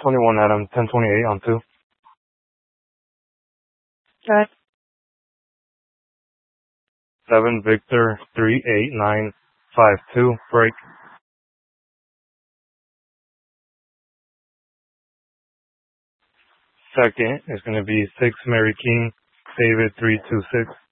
21 Adam, 1028 on 2. Okay. 7 Victor, 38952, break. Second is going to be 6 Mary King, David, 326.